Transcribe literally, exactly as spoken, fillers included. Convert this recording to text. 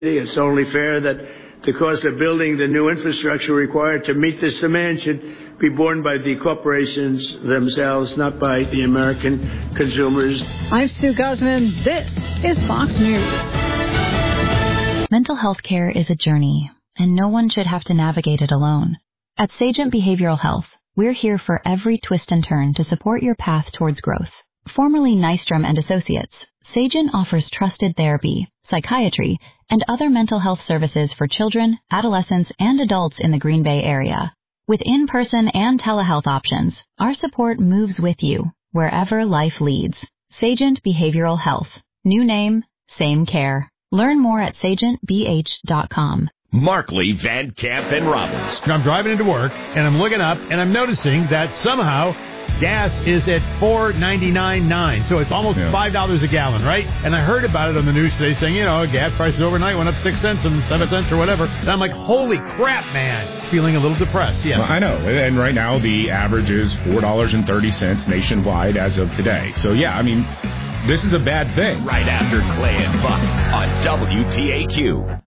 It's only fair that the cost of building the new infrastructure required to meet this demand should be borne by the corporations themselves, not by the American consumers. I'm Stu Guzman. This is Fox News. Mental health care is a journey, and no one should have to navigate it alone. At Sagent Behavioral Health, we're here for every twist and turn to support your path towards growth. Formerly Nystrom and Associates, Sagent offers trusted therapy, psychiatry, and other mental health services for children, adolescents, and adults in the Green Bay area. With in-person and telehealth options, our support moves with you wherever life leads. Sagent Behavioral Health. New name, same care. Learn more at sagent b h dot com. Markley, Van Camp, and Roberts. I'm driving into work, and I'm looking up, and I'm noticing that somehow gas is at four ninety-nine nine, so it's almost yeah. five dollars a gallon, right? And I heard about it on the news today saying, you know, gas prices overnight went up six cents and seven cents or whatever. And I'm like, holy crap, man. Feeling a little depressed, yes. Well, I know. And right now the average is four dollars and thirty cents nationwide as of today. So, yeah, I mean, this is a bad thing. Right after Clay and Buck on W T A Q.